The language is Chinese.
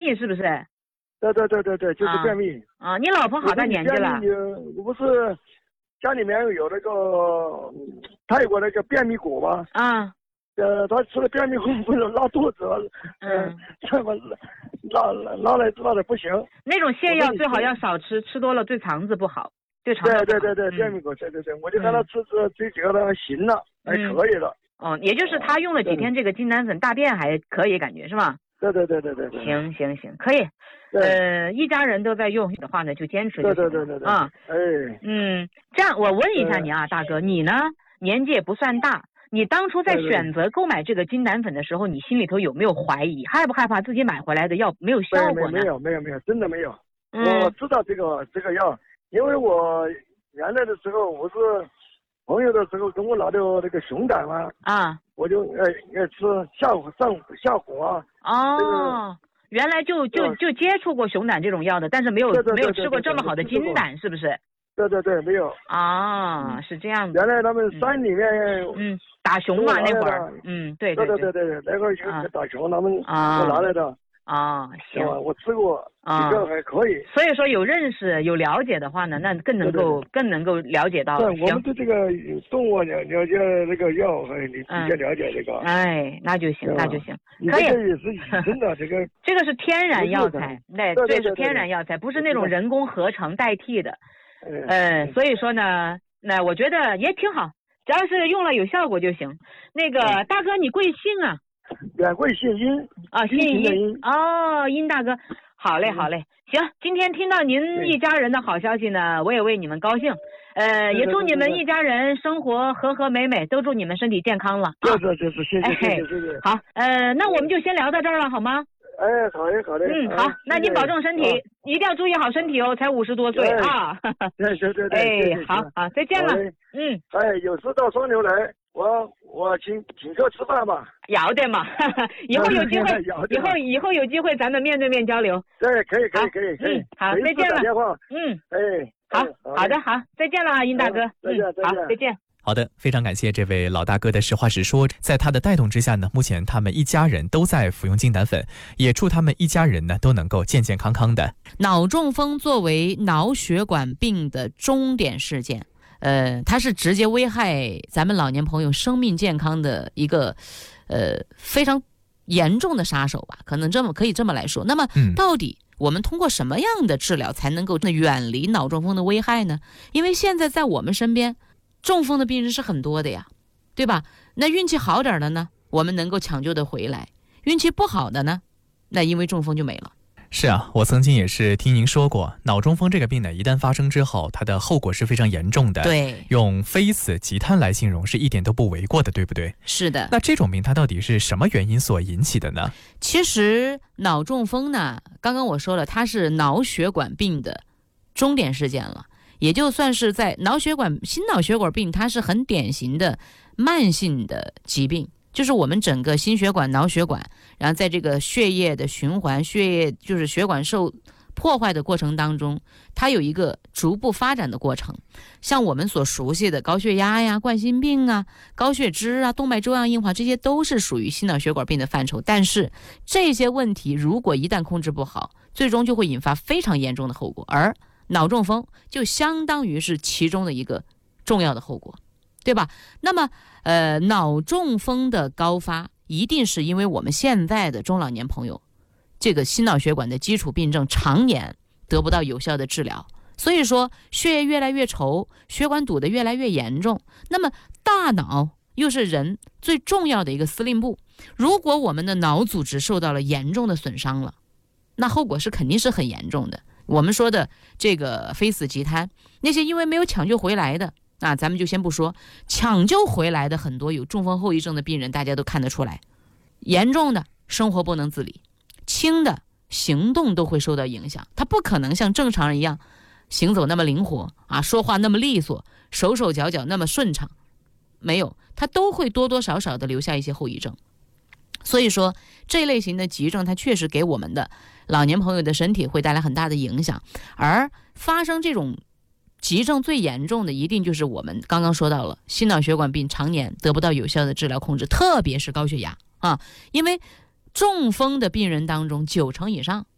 秘是不是？ 对，就是便秘。 你老婆好大年纪了？ 我不是家里面有那个泰国那个便秘果吗？他吃了便秘果不是拉肚子，这么拉的不行。 那种泻药最好要少吃，吃多了对肠子不好，对肠子不好。 对，便秘果，对，我就让他吃这几个呢，行了，还可以了。 也就是他用了几天这个金丹粉，大便还可以，感觉是吗？ 对。 行，可以。一家人都在用的话呢，就坚持就行了。 对。 这样我问一下你啊，大哥，你呢年纪也不算大，你当初在选择购买这个金丹粉的时候，你心里头有没有怀疑，害不害怕自己买回来的药没有效果呢？ 没有，真的没有。我知道这个药，因为我原来的时候我是朋友的时候跟我拿的那个熊胆嘛，我就吃下火啊。 原来就接触过熊胆这种药的，但是没有吃过这么好的金胆，是不是？ 对，没有。 是这样的。 原来他们山里面打熊嘛那会儿，对， 那会儿就打熊，他们我拿来的。 行， 我吃过几个还可以。 所以说有认识有了解的话呢，那更能够了解到。 对，我们对这个动物了解那个药，你比较了解这个。 那就行。 可以。这个也是以真的，这个是天然药材，对，是天然药材，不是那种人工合成代替的。所以说呢，那我觉得也挺好，只要是用了有效果就行。那个大哥，你贵姓啊？ 贵姓殷姓殷。殷大哥，好嘞。行，今天听到您一家人的好消息呢，我也为你们高兴。也祝你们一家人生活和和美美，都祝你们身体健康了。 就是谢谢。 好，那我们就先聊到这儿了，好吗？ 好嘞。 好，那您保重身体，一定要注意好身体哦，才50多岁啊。 对。 好，再见了。 有事到双流来。我请客吃饭吧。 要得嘛，以后有机会，以后有机会咱们面对面交流。 对，可以。 好，再见了。好的，再见了，殷大哥。再见。 好的，非常感谢这位老大哥的实话实说。在他的带动之下呢，目前他们一家人都在服用金胆粉，也祝他们一家人呢都能够健健康康的。 脑中风作为脑血管病的终点事件，它是直接危害咱们老年朋友生命健康的一个非常严重的杀手吧，可以这么来说。那么到底我们通过什么样的治疗才能够远离脑中风的危害呢？因为现在在我们身边中风的病人是很多的呀，对吧？那运气好点的呢，我们能够抢救的回来；运气不好的呢，那因为中风就没了。 是啊，我曾经也是听您说过，脑中风这个病呢，一旦发生之后，它的后果是非常严重的。 对， 用非死即瘫来形容是一点都不为过的，对不对？ 是的。 那这种病它到底是什么原因所引起的呢？ 其实脑中风呢，刚刚我说了，它是脑血管病的终点事件了，也就算是在心脑血管病，它是很典型的慢性的疾病。就是我们整个心血管、脑血管，然后在这个血液的循环、就是血管受破坏的过程当中，它有一个逐步发展的过程。像我们所熟悉的高血压呀、冠心病啊、高血脂啊、动脉粥样硬化，这些都是属于心脑血管病的范畴。但是这些问题如果一旦控制不好，最终就会引发非常严重的后果，而脑中风就相当于是其中的一个重要的后果，对吧？那么脑中风的高发一定是因为我们现在的中老年朋友这个心脑血管的基础病症常年得不到有效的治疗，所以说血液越来越稠，血管堵得越来越严重。那么大脑又是人最重要的一个司令部，如果我们的脑组织受到了严重的损伤了，那后果是肯定是很严重的。我们说的这个非死即瘫，那些因为没有抢救回来的，咱们就先不说，抢救回来的很多有中风后遗症的病人，大家都看得出来，严重的生活不能自理，轻的行动都会受到影响，他不可能像正常人一样行走那么灵活说话那么利索，手手脚脚那么顺畅，没有，他都会多多少少的留下一些后遗症。所以说这类型的急症，它确实给我们的老年朋友的身体会带来很大的影响，而发生这种急症最严重的一定就是我们刚刚说到了心脑血管病常年得不到有效的治疗控制，特别是高血压因为中风的病人当中90%以上